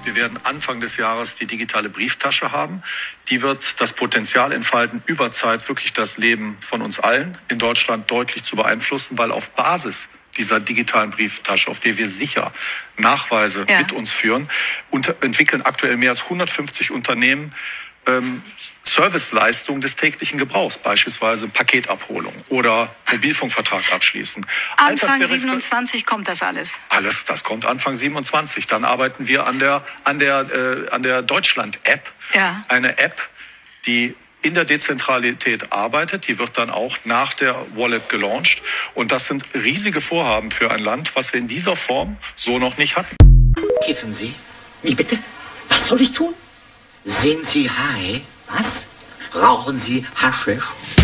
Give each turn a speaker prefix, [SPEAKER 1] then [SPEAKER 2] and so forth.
[SPEAKER 1] Wir werden Anfang des Jahres die digitale Brieftasche haben. Die wird das Potenzial entfalten, über Zeit wirklich das Leben von uns allen in Deutschland deutlich zu beeinflussen, weil auf Basis dieser digitalen Brieftasche, auf der wir sicher Nachweise mit uns führen, entwickeln aktuell mehr als 150 Unternehmen Serviceleistungen des täglichen Gebrauchs, beispielsweise Paketabholung oder Mobilfunkvertrag abschließen.
[SPEAKER 2] Anfang 27 kommt das alles?
[SPEAKER 1] Alles, das kommt Anfang 27. Dann arbeiten wir an der Deutschland-App. Ja. Eine App, die in der Dezentralität arbeitet. Die wird dann auch nach der Wallet gelauncht. Und das sind riesige Vorhaben für ein Land, was wir in dieser Form so noch nicht hatten.
[SPEAKER 3] Kiffen Sie? Wie bitte? Was soll ich tun? Sind Sie high? Was? Rauchen Sie Haschisch?